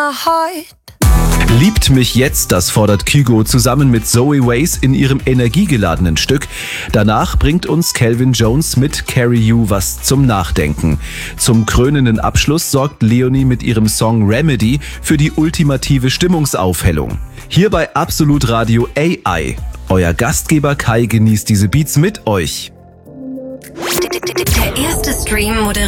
my heart. Liebt mich jetzt, das fordert Kygo zusammen mit Zoe Wace in ihrem energiegeladenen Stück. Danach bringt uns Calvin Jones mit Carry You was zum Nachdenken. Zum krönenden Abschluss sorgt Leonie mit ihrem Song Remedy für die ultimative Stimmungsaufhellung. Hier bei Absolut Radio AI. Euer Gastgeber Kai genießt diese Beats mit euch. Der erste Stream moderiert